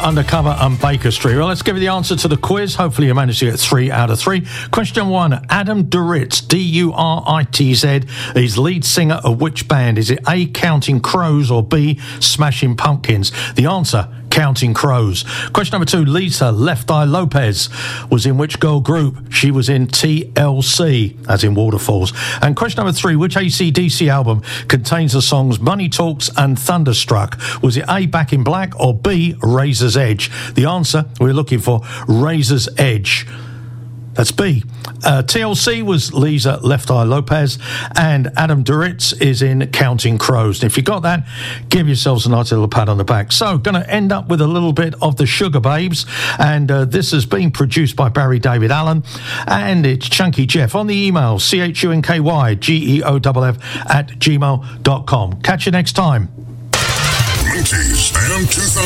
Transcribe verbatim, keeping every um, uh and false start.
Undercover and Baker Street. Well, let's give you the answer to the quiz. Hopefully you managed to get three out of three. Question one, Adam Duritz, D U R I T Z, is lead singer of which band? Is it A, Counting Crows, or B, Smashing Pumpkins? The answer, Counting Crows. Question number two, Lisa Left Eye Lopez was in which girl group? She was in T L C, as in Waterfalls. And question number three, which A C D C album contains the songs Money Talks and Thunderstruck? Was it A, Back in Black, or B, Razor's Edge? The answer, we're looking for Razor's Edge. That's B. Uh, T L C was Lisa Left Eye Lopez, and Adam Duritz is in Counting Crows. And if you got that, give yourselves a nice little pat on the back. So, going to end up with a little bit of the Sugar Babes, and uh, this has been produced by Barry David Allen, and it's Chunky Jeff on the email C H U N K Y G E O F F at gmail dot com. Catch you next time. nineties and two thousands.